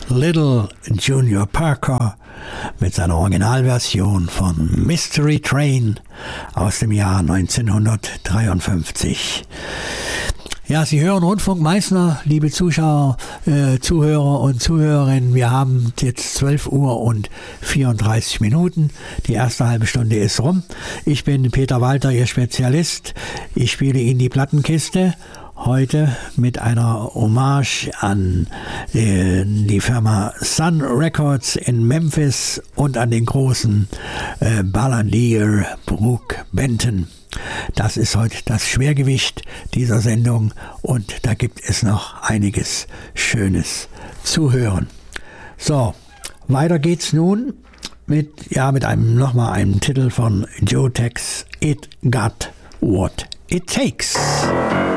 Little Junior Parker mit seiner Originalversion von Mystery Train aus dem Jahr 1953. Ja, Sie hören Rundfunk Meißner, liebe Zuschauer, Zuhörer und Zuhörerinnen. Wir haben jetzt 12 Uhr und 34 Minuten. Die erste halbe Stunde ist rum. Ich bin Peter Walter, Ihr Spezialist. Ich spiele Ihnen die Plattenkiste. Heute mit einer Hommage an die Firma Sun Records in Memphis und an den großen Balladeer Brook Benton. Das ist heute das Schwergewicht dieser Sendung und da gibt es noch einiges Schönes zu hören. So, weiter geht's nun mit einem Titel von Joe Tex, It Got What It Takes.